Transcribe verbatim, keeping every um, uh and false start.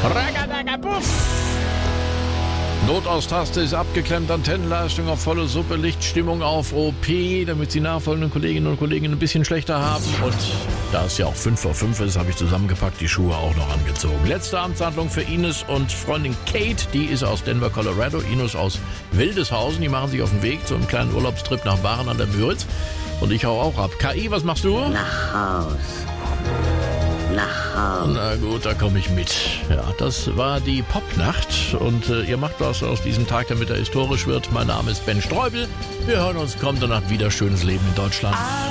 Ragadaga-Puff. Notaustaste ist abgeklemmt, Antennenleistung auf volle Suppe, Lichtstimmung auf O P, damit die nachfolgenden Kolleginnen und Kollegen ein bisschen schlechter haben. Und da es ja auch fünf vor fünf ist, habe ich zusammengepackt, die Schuhe auch noch angezogen. Letzte Amtshandlung für Ines und Freundin Kate, die ist aus Denver, Colorado, Ines aus Wildeshausen. Die machen sich auf den Weg zu einem kleinen Urlaubstrip nach Waren an der Müritz. Und ich hau auch ab. K I, was machst du? Nach Haus. Nach Haus. Na gut, da komme ich mit. Ja, das war die Popnacht und äh, ihr macht was aus diesem Tag, damit er historisch wird. Mein Name ist Ben Streubel. Wir hören uns kommende Nacht wieder. Schönes Leben in Deutschland.